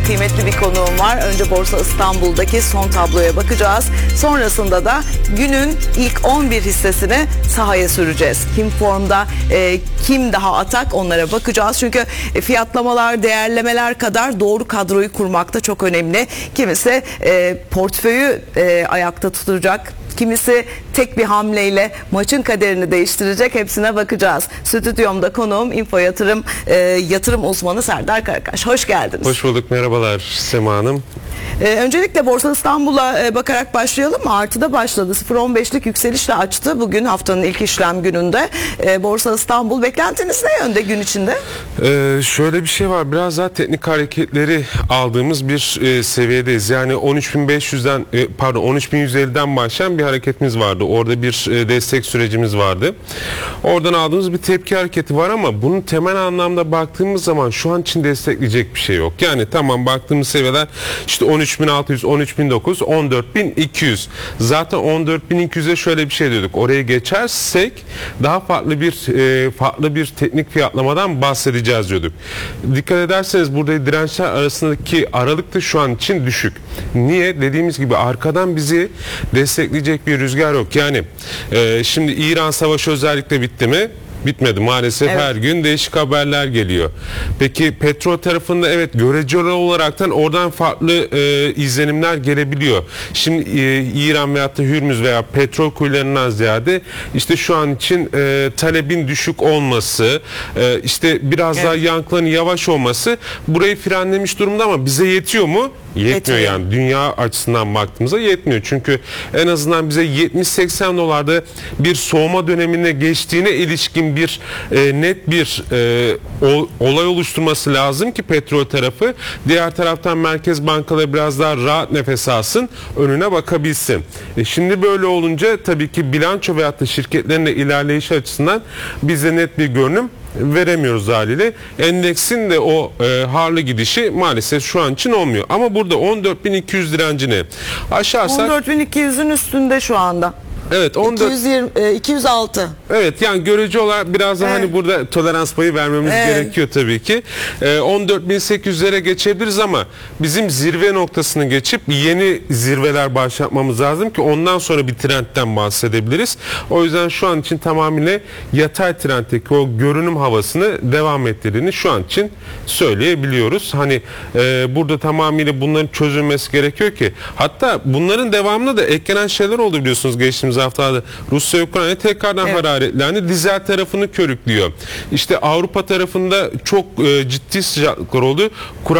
kıymetli bir konuğum var. Önce Borsa İstanbul'daki son tabloya bakacağız. Sonrasında da günün ilk 11 hissesini sahaya süreceğiz. Kim formda, kim daha atak, onlara bakacağız. Çünkü fiyatlamalar, değerlemeler kadar doğru kadroyu kurmak da çok önemli. Kimisi portföyü ayakta tutacak, kimisi tek bir hamleyle maçın kaderini değiştirecek. Hepsine bakacağız. Stüdyomda konuğum Info yatırım uzmanı Serdar Karakaş. Hoş geldiniz. Hoş bulduk. Merhabalar Sema Hanım. Öncelikle Borsa İstanbul'a bakarak başlayalım mı? Artıda başladı. 0.15'lik yükselişle açtı. Bugün haftanın ilk işlem gününde. Borsa İstanbul, beklentiniz ne yönde gün içinde? Şöyle bir şey var. Biraz daha teknik hareketleri aldığımız bir seviyedeyiz. Yani 13.500'den 13.150'den başlayan bir hareketimiz vardı. Orada bir destek sürecimiz vardı. Oradan aldığımız bir tepki hareketi var ama bunun temel anlamda baktığımız zaman şu an için destekleyecek bir şey yok. Yani tamam, baktığımız seviyeler işte 13.600, 13.900, 14.200. Zaten 14.200'e şöyle bir şey diyorduk. Oraya geçersek daha farklı bir teknik fiyatlamadan bahsedeceğiz diyorduk. Dikkat ederseniz burada dirençler arasındaki aralık da şu an için düşük. Niye? Dediğimiz gibi arkadan bizi destekleyecek bir rüzgar yok. Yani şimdi İran savaşı özellikle bitti mi? Bitmedi maalesef. Evet. Her gün değişik haberler geliyor. Peki petrol tarafında evet, göreceli olaraktan oradan farklı izlenimler gelebiliyor. Şimdi İran veyahut da Hürmüz veya petrol kuyularından ziyade işte şu an için talebin düşük olması, işte biraz daha yankıların yavaş olması burayı frenlemiş durumda ama bize yetiyor mu? Yetmiyor yani. Dünya açısından baktığımızda yetmiyor. Çünkü en azından bize 70-80 dolarda bir soğuma dönemine geçtiğine ilişkin bir net bir olay oluşturması lazım ki petrol tarafı, diğer taraftan merkez bankaları biraz daha rahat nefes alsın, önüne bakabilsin. Şimdi böyle olunca tabii ki bilanço veyahut da şirketlerin de ilerleyişi açısından bize net bir görünüm veremiyoruz haliyle. Endeksin de o harlı gidişi maalesef şu an için olmuyor. Ama burada 14.200 direncini aşarsak 14.200'ün üstünde şu anda. Evet, 206. Evet, yani görece olarak biraz da hani burada tolerans payı vermemiz gerekiyor tabii ki. 14.800'lere geçebiliriz ama bizim zirve noktasını geçip yeni zirveler başlatmamız lazım ki ondan sonra bir trendten bahsedebiliriz. O yüzden şu an için tamamıyla yatay trenddeki o görünüm havasını devam ettirdiğini şu an için söyleyebiliyoruz. Hani burada tamamıyla bunların çözülmesi gerekiyor ki, hatta bunların devamında da eklenen şeyler oldu biliyorsunuz geçtiğimiz haftada. Rusya-Ukrayna tekrardan hararetlendi. Dizel tarafını körüklüyor. İşte Avrupa tarafında çok ciddi sıcaklıklar oldu.